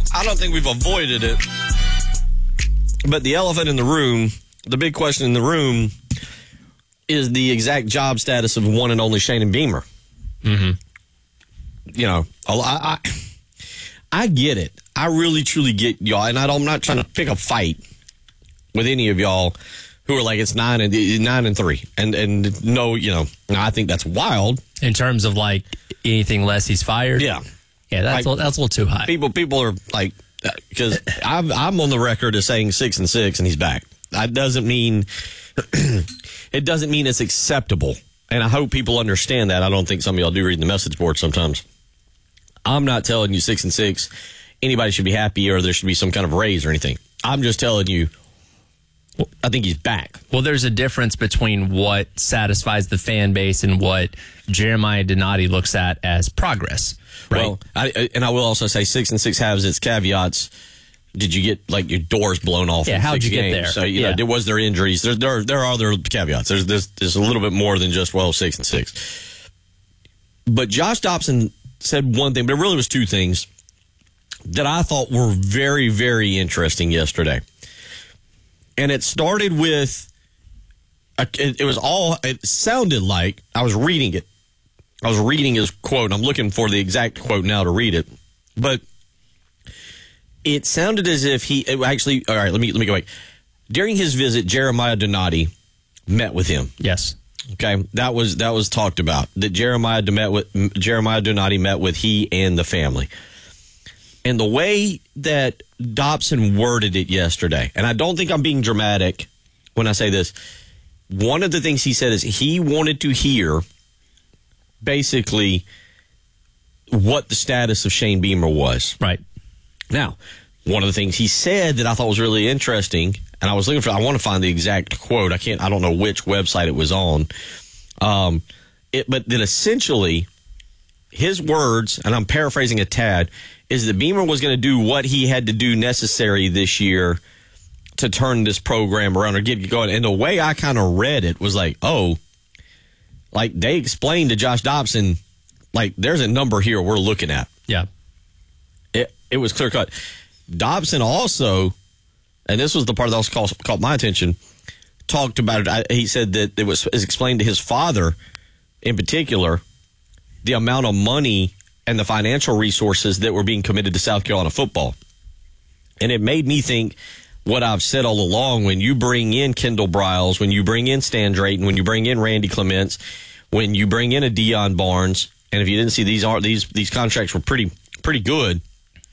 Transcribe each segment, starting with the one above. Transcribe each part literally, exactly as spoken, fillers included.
I don't think we've avoided it. But the elephant in the room, the big question in the room, is the exact job status of one and only Shane Beamer. Mm-hmm. You know, I, I, I get it. I really, truly get y'all. And I don't, I'm not trying to pick a fight with any of y'all who are like, it's nine and nine and three. And, and no, you know, I think that's wild. In terms of like anything less, he's fired? Yeah. Yeah, that's, like, a, that's a little too high. People people are like, because I'm, I'm on the record as saying six and six and he's back. That doesn't mean, it doesn't mean it's acceptable. And I hope people understand that. I don't think some of y'all do read the message board sometimes. I'm not telling you six and six, anybody should be happy or there should be some kind of raise or anything. I'm just telling you, I think he's back. Well, there's a difference between what satisfies the fan base and what Jeremiah Donati looks at as progress. Right? Well, I, and I will also say six and six has its caveats. Did you get like your doors blown off? Yeah, in how'd six you get games? there? So you yeah. know, there was there injuries. There, there, there are other caveats. There's, there's, there's a little bit more than just well six and six. But Josh Dobson said one thing, but it really was two things that I thought were very, very interesting yesterday. And it started with, a, it, it was all, it sounded like, I was reading it. I was reading his quote. I'm looking for the exact quote now to read it. But it sounded as if he, it actually, all right, let me, let me go back. During his visit, Jeremiah Donati met with him. Yes. Okay, that was that was talked about. That Jeremiah met with Jeremiah Donati met with he and the family. And the way that Dobson worded it yesterday, and I don't think I'm being dramatic when I say this, one of the things he said is he wanted to hear basically what the status of Shane Beamer was. Right. Now, one of the things he said that I thought was really interesting, and I was looking for, I want to find the exact quote. I can't, I don't know which website it was on. Um, it, but that essentially his words, and I'm paraphrasing a tad, is that Beamer was going to do what he had to do necessary this year to turn this program around or get it going. And the way I kind of read it was like, oh, like they explained to Josh Dobson, like there's a number here we're looking at. Yeah. It, it was clear cut. Dobson also, and this was the part that also caught, caught my attention, talked about it. I, he said that it was, was explained to his father in particular the amount of money and the financial resources that were being committed to South Carolina football. And it made me think what I've said all along, when you bring in Kendall Briles, when you bring in Stan Drayton, when you bring in Randy Clements, when you bring in a Deion Barnes, and if you didn't see, these are these these contracts were pretty pretty good.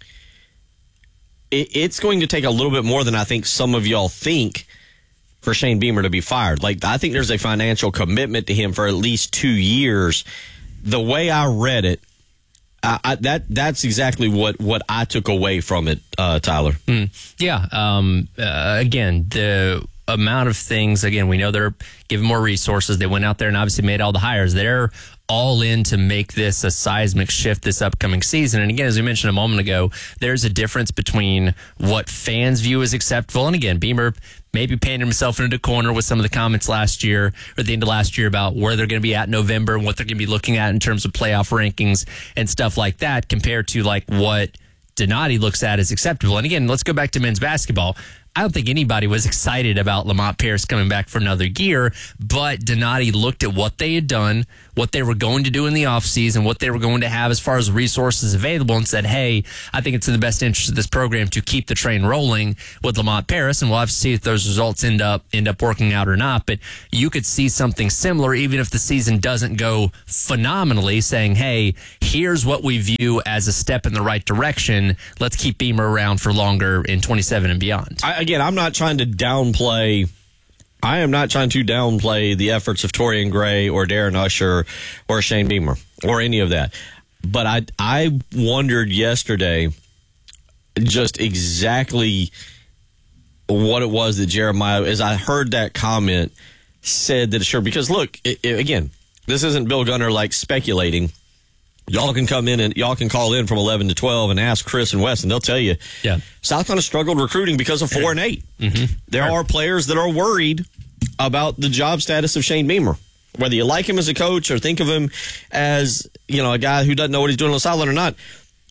It, it's going to take a little bit more than I think some of y'all think for Shane Beamer to be fired. Like, I think there's a financial commitment to him for at least two years. The way I read it, I, I, that that's exactly what, what I took away from it, uh, Tyler. Mm. Yeah. Um, uh, again, the amount of things, again, we know they're giving more resources. They went out there and obviously made all the hires. They're all in to make this a seismic shift this upcoming season. And again, as we mentioned a moment ago, there's a difference between what fans view as acceptable. And again, Beamer maybe painted himself into a corner with some of the comments last year or at the end of last year about where they're going to be at in November and what they're going to be looking at in terms of playoff rankings and stuff like that compared to like what Donati looks at as acceptable. And again, let's go back to men's basketball. I don't think anybody was excited about Lamont Paris coming back for another year, but Donati looked at what they had done, what they were going to do in the offseason, what they were going to have as far as resources available, and said, hey, I think it's in the best interest of this program to keep the train rolling with Lamont Paris, and we'll have to see if those results end up end up working out or not. But you could see something similar even if the season doesn't go phenomenally, saying, hey, here's what we view as a step in the right direction. Let's keep Beamer around for longer in twenty-seven and beyond. I, Again, I'm not trying to downplay. I am not trying to downplay the efforts of Torian Gray or Darren Usher or Shane Beamer or any of that. But I I wondered yesterday just exactly what it was that Jeremiah, as I heard that comment, said that sure. Because look, it, it, again, this isn't Bill Gunner like speculating. Y'all can come in and y'all can call in from eleven to twelve and ask Chris and Wes, and they'll tell you. Yeah. South Carolina struggled recruiting because of four and eight. Mm-hmm. There Sure. are players that are worried about the job status of Shane Beamer. Whether you like him as a coach or think of him as, you know, a guy who doesn't know what he's doing on the sideline or not,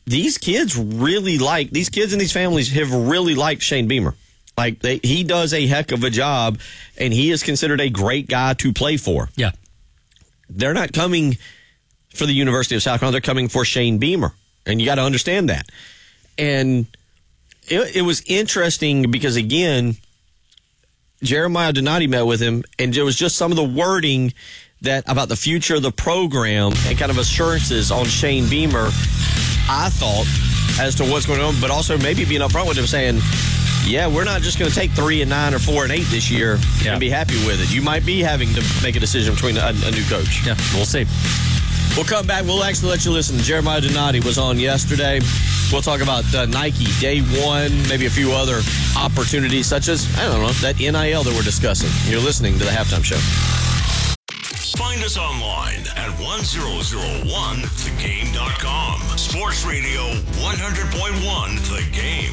these kids really like, these kids and these families have really liked Shane Beamer. Like, they, he does a heck of a job, and he is considered a great guy to play for. Yeah. They're not coming for the University of South Carolina. They're coming for Shane Beamer, and you got to understand that. And it, it was interesting because, again, Jeremiah Donati met with him, and there was just some of the wording that about the future of the program and kind of assurances on Shane Beamer, I thought, as to what's going on, but also maybe being upfront with him saying, yeah, we're not just going to take three and nine or four and eight this year yeah. and be happy with it. You might be having to make a decision between a, a new coach. Yeah, we'll see. We'll come back. We'll actually let you listen. Jeremiah Donati was on yesterday. We'll talk about uh, Nike Day One, maybe a few other opportunities, such as, I don't know, that N I L that we're discussing. You're listening to The Halftime Show. Find us online at one thousand one the game dot com. Sports Radio one hundred point one The Game.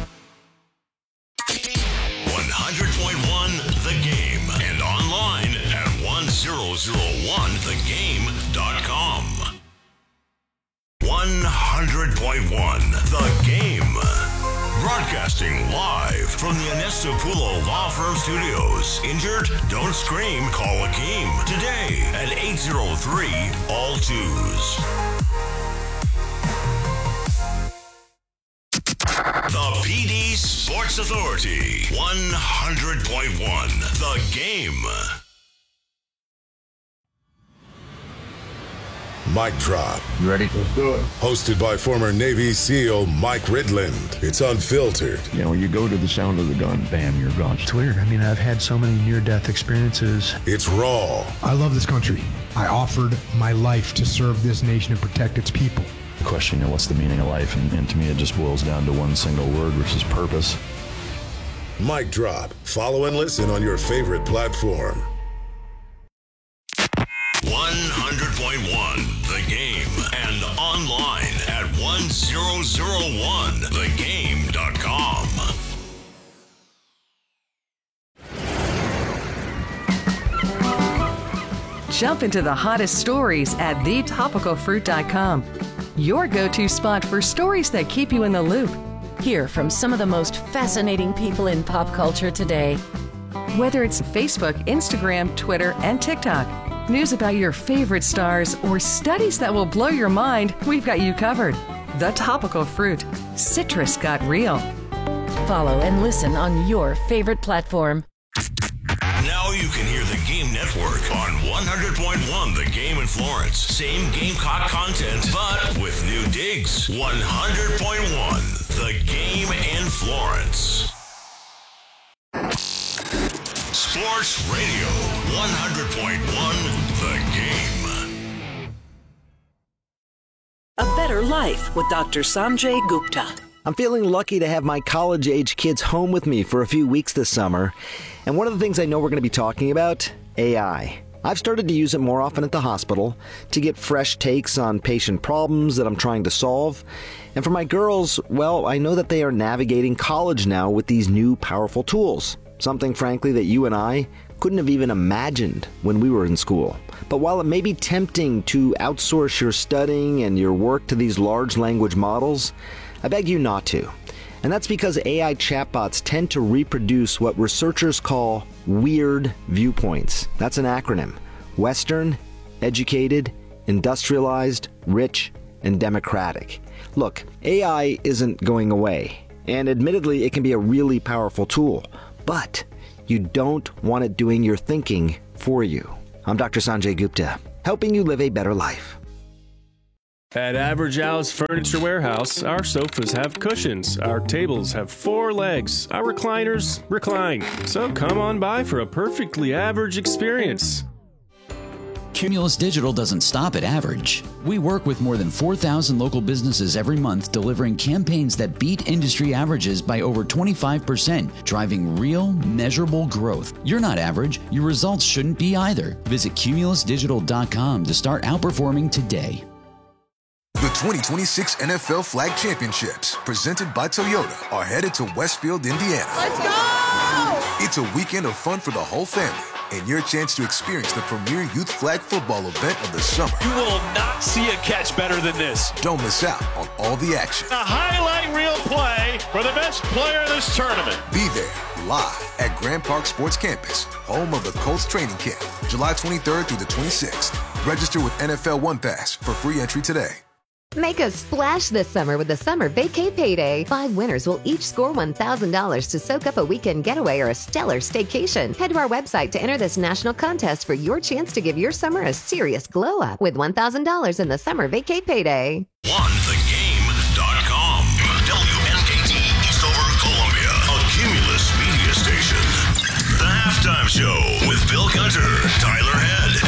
one hundred point one The Game and online at one thousand one the game dot com. one hundred point one The Game. Broadcasting live from the Anestopulo Law Firm Studios. Injured? Don't scream. Call Akeem today at eight oh three all twos. The P D Sports Authority. one hundred point one The Game. Mic drop. You ready? Let's do it. Hosted by former Navy SEAL Mike Ridland. It's unfiltered. You know, when you go to the sound of the gun, bam, you're gone. It's weird. I mean, I've had so many near-death experiences. It's raw. I love this country. I offered my life to serve this nation and protect its people. The question, you know, what's the meaning of life? And, and to me, it just boils down to one single word, which is purpose. Mic drop. Follow and listen on your favorite platform. one hundred point one The Game and online at one thousand one the game dot com. Jump into the hottest stories at the topical fruit dot com. Your go-to spot for stories that keep you in the loop. Hear from some of the most fascinating people in pop culture today. Whether it's Facebook, Instagram, Twitter, and TikTok, news about your favorite stars, or studies that will blow your mind, we've got you covered. The Topical Fruit. Citrus got real. Follow and listen on your favorite platform. Now you can hear the Game Network on one hundred point one The Game in Florence. Same Gamecock content, but with new digs. one hundred point one The Game in Florence. Sports Radio one hundred point one The Game. A Better Life with Doctor Sanjay Gupta. I'm feeling lucky to have my college-age kids home with me for a few weeks this summer. And one of the things I know we're going to be talking about, A I. I've started to use it more often at the hospital to get fresh takes on patient problems that I'm trying to solve. And for my girls, well, I know that they are navigating college now with these new powerful tools. Something, frankly, that you and I couldn't have even imagined when we were in school. But while it may be tempting to outsource your studying and your work to these large language models, I beg you not to. And that's because A I chatbots tend to reproduce what researchers call weird viewpoints. That's an acronym. Western, educated, industrialized, rich, and democratic. Look, A I isn't going away. And admittedly, it can be a really powerful tool. But you don't want it doing your thinking for you. I'm Doctor Sanjay Gupta, helping you live a better life. At Average Al's Furniture Warehouse, our sofas have cushions, our tables have four legs, our recliners recline. So come on by for a perfectly average experience. Cumulus Digital doesn't stop at average. We work with more than four thousand local businesses every month, delivering campaigns that beat industry averages by over twenty-five percent, driving real, measurable growth. You're not average. Your results shouldn't be either. Visit cumulus digital dot com to start outperforming today. The twenty twenty-six N F L Flag Championships, presented by Toyota, are headed to Westfield, Indiana. Let's go! It's a weekend of fun for the whole family. and your chance to experience the premier youth flag football event of the summer. You will not see a catch better than this. Don't miss out on all the action. A highlight reel play for the best player of this tournament. Be there live at Grand Park Sports Campus, home of the Colts training camp, July twenty-third through the twenty-sixth. Register with N F L One Pass for free entry today. Make a splash this summer with the Summer Vacay Payday. Five winners will each score one thousand dollars to soak up a weekend getaway or a stellar staycation. Head to our website to enter this national contest for your chance to give your summer a serious glow up with one thousand dollars in the Summer Vacay Payday. one the game dot com. W N K T Eastover, Columbia, a Cumulus media station. The Halftime Show with Bill Gunter, Tyler Head,